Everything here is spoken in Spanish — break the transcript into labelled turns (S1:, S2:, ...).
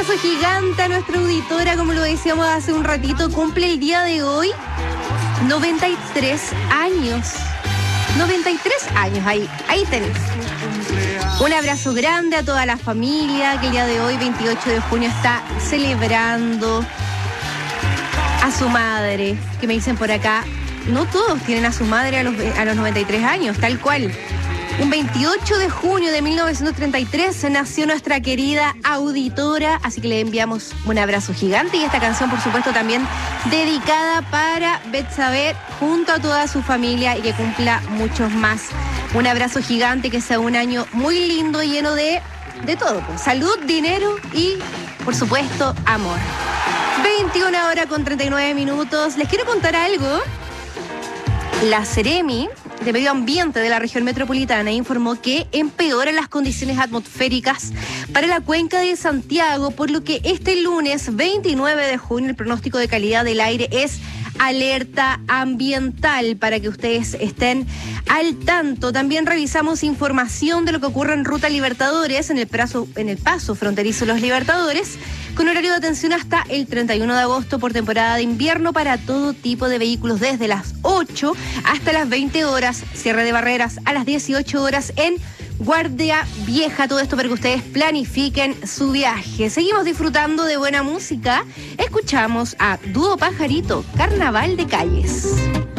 S1: abrazo gigante a nuestra auditora, como lo decíamos hace un ratito, cumple el día de hoy 93 años. 93 años, ahí tenés. Un abrazo grande a toda la familia que el día de hoy, 28 de junio, está celebrando a su madre, que me dicen por acá, no todos tienen a su madre a los 93 años, tal cual. Un 28 de junio de 1933 nació nuestra querida auditora, así que le enviamos un abrazo gigante y esta canción, por supuesto, también dedicada para Betsabe junto a toda su familia y que cumpla muchos más. Un abrazo gigante, que sea un año muy lindo, lleno de todo, pues, salud, dinero y, por supuesto, amor. 21:39. Les quiero contar algo. La Seremi de Medio Ambiente de la región metropolitana informó que empeoran las condiciones atmosféricas para la cuenca de Santiago, por lo que este lunes 29 de junio el pronóstico de calidad del aire es alerta ambiental, para que ustedes estén al tanto. También revisamos información de lo que ocurre en Ruta Libertadores, en el paso fronterizo Los Libertadores, con horario de atención hasta el 31 de agosto por temporada de invierno para todo tipo de vehículos, desde las 8 hasta las 20 horas, cierre de barreras a las 18 horas en Guardia Vieja. Todo esto para que ustedes planifiquen su viaje. Seguimos disfrutando de buena música. Escuchamos a Dúo Pajarito, Carnaval de Calles.